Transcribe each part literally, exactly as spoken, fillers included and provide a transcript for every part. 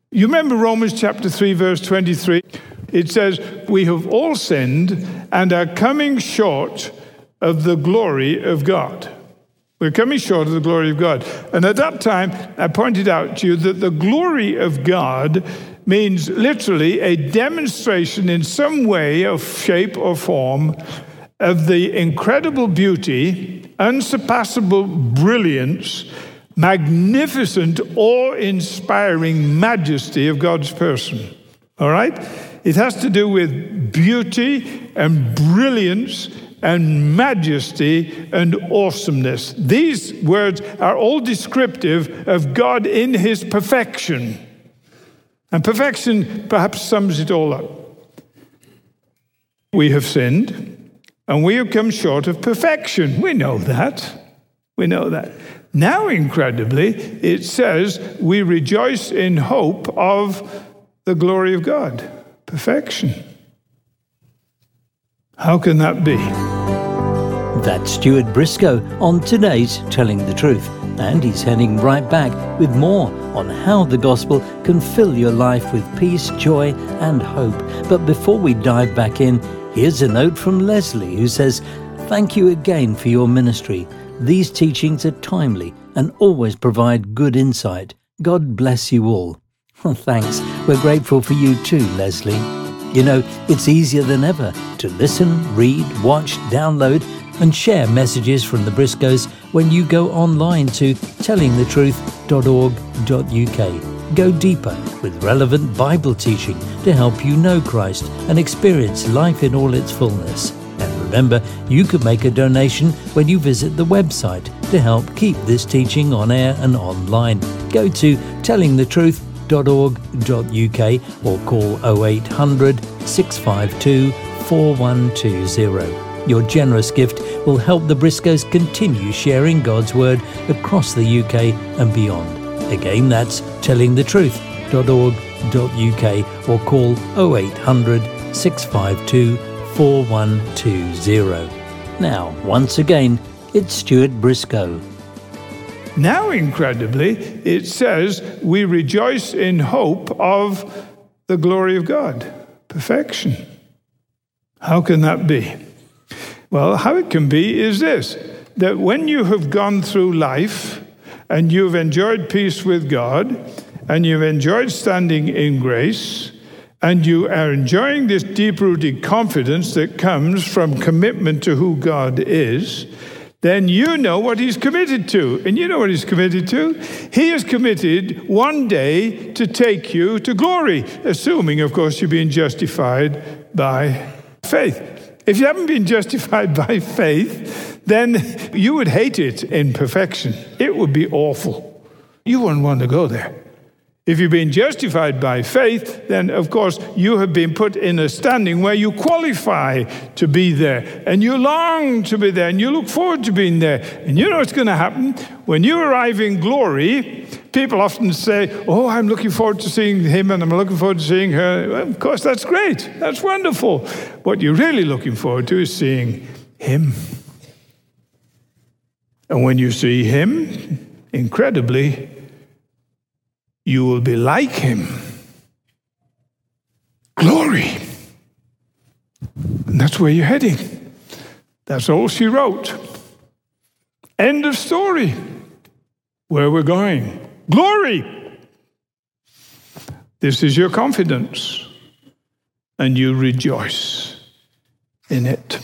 You remember Romans chapter three, verse twenty-three? It says, we have all sinned and are coming short of the glory of God. We're coming short of the glory of God. And at that time, I pointed out to you that the glory of God means literally a demonstration in some way of shape or form of the incredible beauty, unsurpassable brilliance, magnificent, awe-inspiring majesty of God's person. All right? It has to do with beauty and brilliance and majesty and awesomeness. These words are all descriptive of God in his perfection. And perfection perhaps sums it all up. We have sinned, and we have come short of perfection. We know that. We know that. Now, incredibly, it says we rejoice in hope of the glory of God. Perfection. How can that be? That's Stuart Briscoe on today's Telling the Truth. And he's heading right back with more on how the gospel can fill your life with peace, joy, and hope. But before we dive back in, here's a note from Leslie who says, "Thank you again for your ministry. These teachings are timely and always provide good insight. God bless you all." Well, thanks. We're grateful for you too, Leslie. You know, it's easier than ever to listen, read, watch, download, and share messages from the Briscoes when you go online to telling the truth dot org dot U K. Go deeper with relevant Bible teaching to help you know Christ and experience life in all its fullness. And remember, you could make a donation when you visit the website to help keep this teaching on air and online. Go to telling the truth dot org dot U K or call oh eight hundred, six five two, four one two zero. Your generous gift will help the Briscoes continue sharing God's Word across the U K and beyond. Again, that's telling the truth dot org dot U K or call oh eight hundred, six five two, four one two zero. Now, once again, it's Stuart Briscoe. Now, incredibly, it says we rejoice in hope of the glory of God. Perfection. How can that be? Well, how it can be is this, that when you have gone through life and you've enjoyed peace with God and you've enjoyed standing in grace and you are enjoying this deep-rooted confidence that comes from commitment to who God is, then you know what he's committed to. And you know what he's committed to? He is committed one day to take you to glory, assuming, of course, you're being justified by faith. If you haven't been justified by faith, then you would hate it in perfection. It would be awful. You wouldn't want to go there. If you've been justified by faith, then, of course, you have been put in a standing where you qualify to be there, and you long to be there, and you look forward to being there. And you know what's going to happen? When you arrive in glory, people often say, oh, I'm looking forward to seeing him, and I'm looking forward to seeing her. Well, of course, that's great. That's wonderful. What you're really looking forward to is seeing him. And when you see him, incredibly, you will be like him. Glory. And that's where you're heading. That's all she wrote. End of story. Where we're going. Glory. This is your confidence. And you rejoice in it.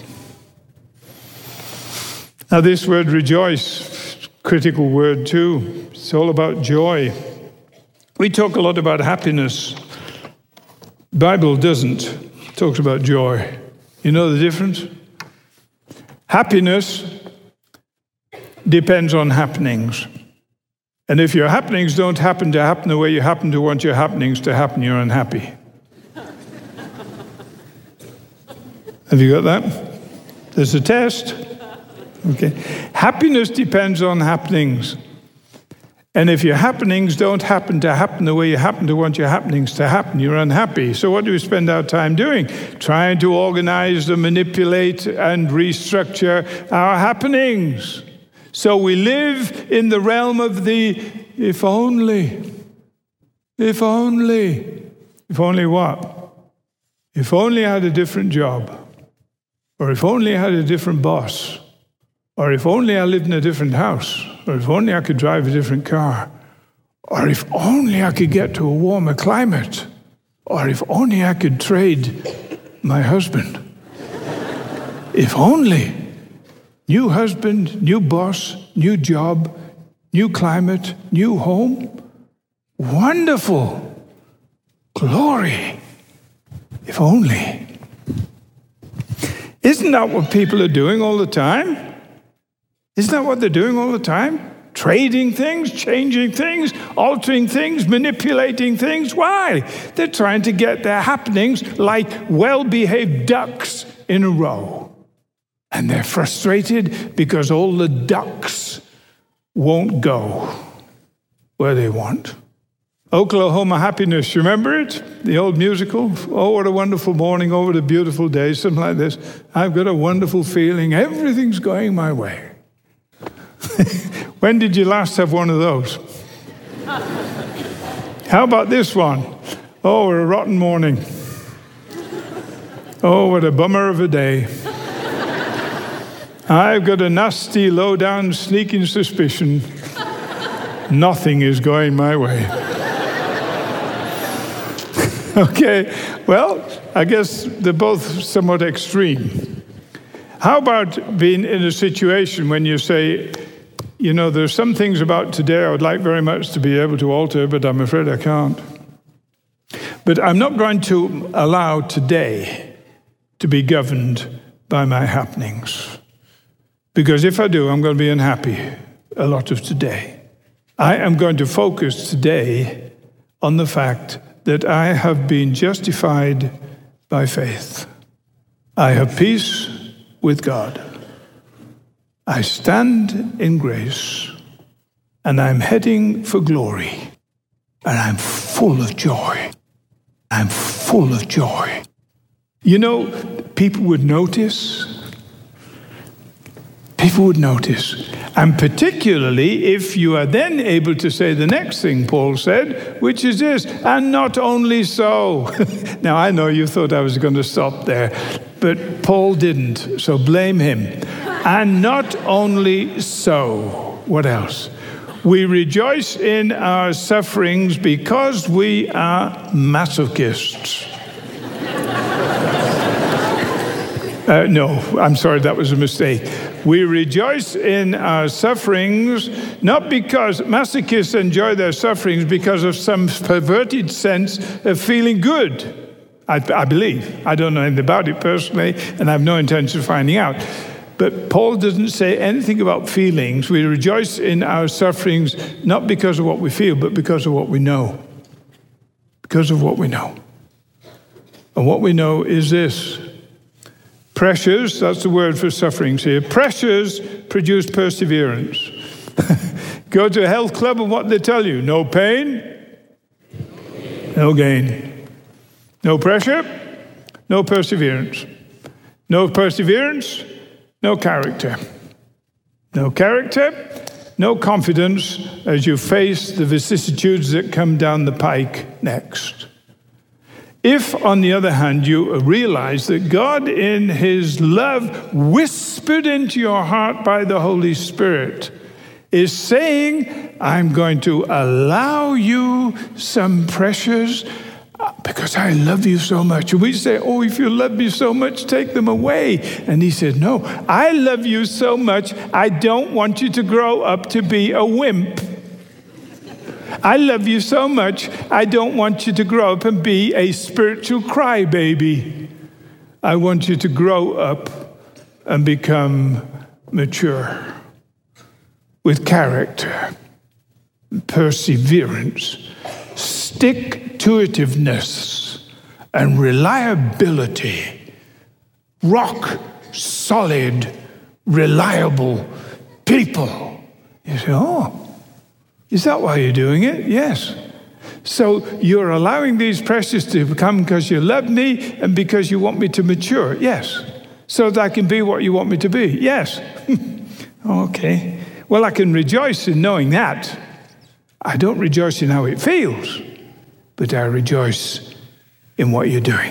Now this word rejoice, critical word too. It's all about joy. We talk a lot about happiness. The Bible doesn't. It talks about joy. You know the difference? Happiness depends on happenings. And if your happenings don't happen to happen the way you happen to want your happenings to happen, you're unhappy. Have you got that? There's a test. Okay. Happiness depends on happenings. And if your happenings don't happen to happen the way you happen to want your happenings to happen, you're unhappy. So what do we spend our time doing? Trying to organize and manipulate and restructure our happenings. So we live in the realm of the if only. If only, if only what? If only I had a different job, or if only I had a different boss, or if only I lived in a different house, or if only I could drive a different car, or if only I could get to a warmer climate, or if only I could trade my husband. If only. New husband, new boss, new job, new climate, new home. Wonderful. Glory. If only. Isn't that what people are doing all the time? Isn't that what they're doing all the time? Trading things, changing things, altering things, manipulating things. Why? They're trying to get their happenings like well-behaved ducks in a row. And they're frustrated because all the ducks won't go where they want. Oklahoma Happiness, you remember it? The old musical? Oh, what a wonderful morning, oh, what a beautiful day, something like this. I've got a wonderful feeling, everything's going my way. When did you last have one of those? How about this one? Oh, what a rotten morning. Oh, what a bummer of a day. I've got a nasty, low-down, sneaking suspicion nothing is going my way. Okay, well, I guess they're both somewhat extreme. How about being in a situation when you say, you know, there's some things about today I would like very much to be able to alter, but I'm afraid I can't. But I'm not going to allow today to be governed by my happenings. Because if I do, I'm going to be unhappy a lot of today. I am going to focus today on the fact that I have been justified by faith. I have peace with God. I stand in grace, and I'm heading for glory, and I'm full of joy. I'm full of joy. You know, people would notice. People would notice. And particularly if you are then able to say the next thing Paul said, which is this, and not only so. Now, I know you thought I was going to stop there, but Paul didn't, so blame him. And not only so. What else? We rejoice in our sufferings because we are masochists. Uh, no, I'm sorry, that was a mistake. We rejoice in our sufferings, not because masochists enjoy their sufferings because of some perverted sense of feeling good. I, I believe. I don't know anything about it personally, and I have no intention of finding out. But Paul doesn't say anything about feelings. We rejoice in our sufferings, not because of what we feel, but because of what we know. Because of what we know. And what we know is this. Pressures, that's the word for sufferings here. Pressures produce perseverance. Go to a health club and what they tell you? No pain, no gain. No pressure, no perseverance. No perseverance, no character. No character, no confidence as you face the vicissitudes that come down the pike next. If, on the other hand, you realize that God in his love whispered into your heart by the Holy Spirit is saying, I'm going to allow you some pressures because I love you so much. And we say, oh, if you love me so much, take them away. And he said, no, I love you so much, I don't want you to grow up to be a wimp. I love you so much, I don't want you to grow up and be a spiritual crybaby. I want you to grow up and become mature with character, perseverance, stick-to-itiveness, and reliability. Rock solid, reliable people. You say, oh, is that why you're doing it? Yes. So you're allowing these pressures to come because you love me and because you want me to mature? Yes. So that I can be what you want me to be? Yes. Okay. Well, I can rejoice in knowing that. I don't rejoice in how it feels. but I rejoice in what you're doing.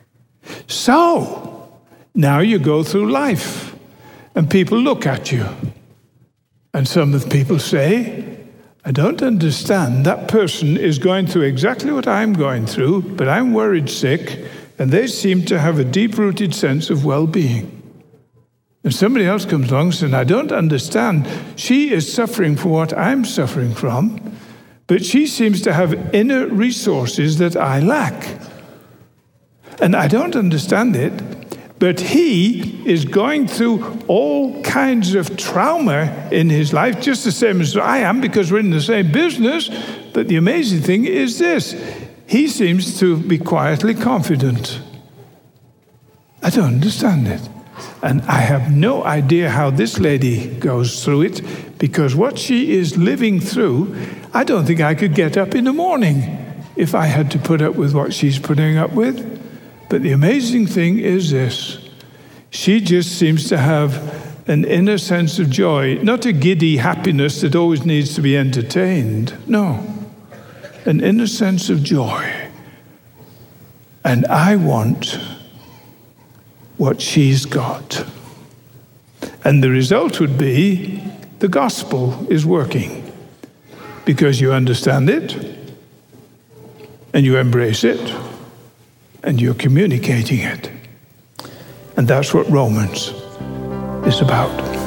So, now you go through life, and people look at you. And some of the people say, I don't understand. That person is going through exactly what I'm going through, but I'm worried sick, and they seem to have a deep-rooted sense of well-being. And somebody else comes along and says, I don't understand. She is suffering for what I'm suffering from, but she seems to have inner resources that I lack. And I don't understand it, but he is going through all kinds of trauma in his life, just the same as I am, because we're in the same business. But the amazing thing is this: he seems to be quietly confident. I don't understand it. And I have no idea how this lady goes through it, because what she is living through, I don't think I could get up in the morning if I had to put up with what she's putting up with. But the amazing thing is this: she just seems to have an inner sense of joy, not a giddy happiness that always needs to be entertained. No, an inner sense of joy. And I want what she's got. And the result would be the gospel is working, because you understand it, and you embrace it, and you're communicating it. And that's what Romans is about.